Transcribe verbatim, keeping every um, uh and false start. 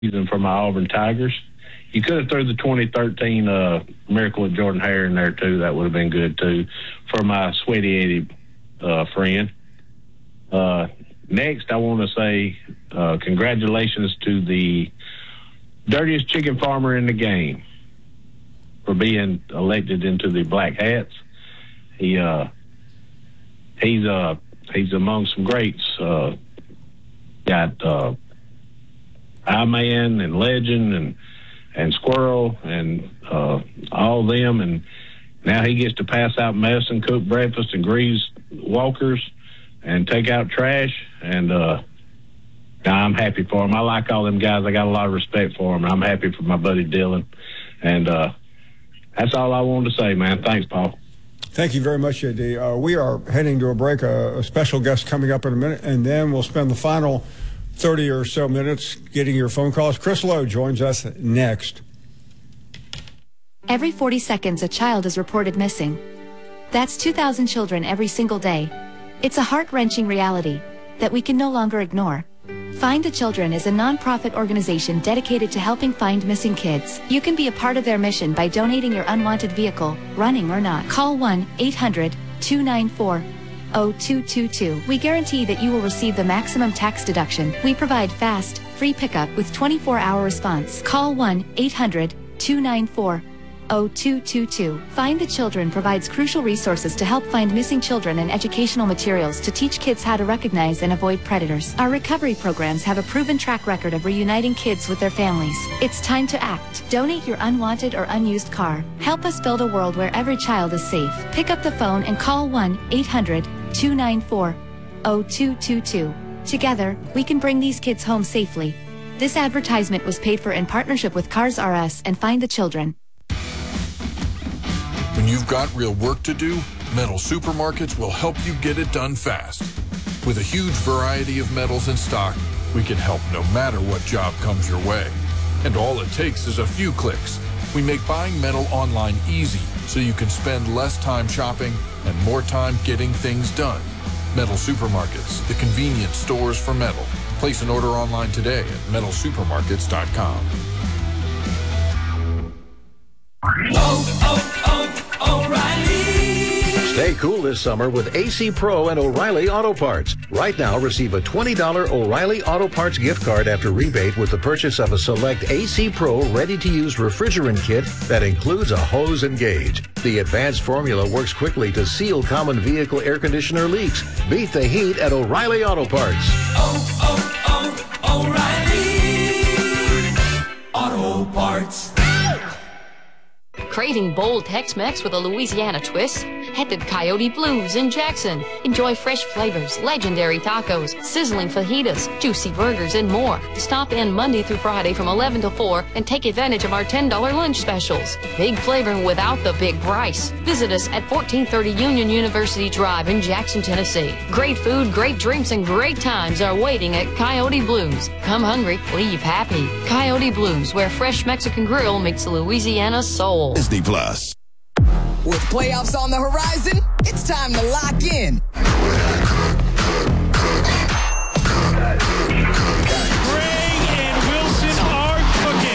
season for my Auburn Tigers. You could have threw the twenty thirteen uh, Miracle of Jordan Hare in there, too. That would have been good, too, for my Sweaty Eddie uh, friend. Uh, next, I want to say uh, congratulations to the dirtiest chicken farmer in the game for being elected into the Black Hats. He uh, he's uh he's among some greats. Uh, got uh, I-Man and Legend and and Squirrel and uh, all them, and now he gets to pass out medicine, cook breakfast, and grease walkers, and take out trash. And uh, I'm happy for him. I like all them guys. I got a lot of respect for them. I'm happy for my buddy Dylan, and uh, that's all I wanted to say, man. Thanks, Paul. Thank you very much, J D. Uh, we are heading to a break. A, a special guest coming up in a minute, and then we'll spend the final thirty or so minutes getting your phone calls. Chris Lowe joins us next. Every forty seconds, a child is reported missing. That's two thousand children every single day. It's a heart-wrenching reality that we can no longer ignore. Find the Children is a non-profit organization dedicated to helping find missing kids. You can be a part of their mission by donating your unwanted vehicle, running or not. Call one eight hundred two nine four oh two two two. We guarantee that you will receive the maximum tax deduction. We provide fast, free pickup with twenty-four hour response. Call one eight hundred two nine four oh two two two. Find the Children provides crucial resources to help find missing children and educational materials to teach kids how to recognize and avoid predators. Our recovery programs have a proven track record of reuniting kids with their families. It's time to act. Donate your unwanted or unused car. Help us build a world where every child is safe. Pick up the phone and call one eight hundred two nine four oh two two two. Together, we can bring these kids home safely. This advertisement was paid for in partnership with Cars R Us and Find the Children. When you've got real work to do, Metal Supermarkets will help you get it done fast. With a huge variety of metals in stock, we can help no matter what job comes your way. And all it takes is a few clicks. We make buying metal online easy so you can spend less time shopping and more time getting things done. Metal Supermarkets, the convenience stores for metal. Place an order online today at metal supermarkets dot com. Oh, oh, oh, O'Reilly. Stay cool this summer with A C Pro and O'Reilly Auto Parts. Right now, receive a twenty dollars O'Reilly Auto Parts gift card after rebate with the purchase of a select A C Pro ready-to-use refrigerant kit that includes a hose and gauge. The advanced formula works quickly to seal common vehicle air conditioner leaks. Beat the heat at O'Reilly Auto Parts. Oh, oh, oh, O'Reilly Auto Parts. Craving bold Tex-Mex with a Louisiana twist? Head to Coyote Blues in Jackson. Enjoy fresh flavors, legendary tacos, sizzling fajitas, juicy burgers, and more. Stop in Monday through Friday from eleven to four and take advantage of our ten dollar lunch specials. Big flavor without the big price. Visit us at fourteen thirty Union University Drive in Jackson, Tennessee. Great food, great drinks, and great times are waiting at Coyote Blues. Come hungry, leave happy. Coyote Blues, where fresh Mexican grill meets Louisiana soul. Disney Plus. With playoffs on the horizon, it's time to lock in.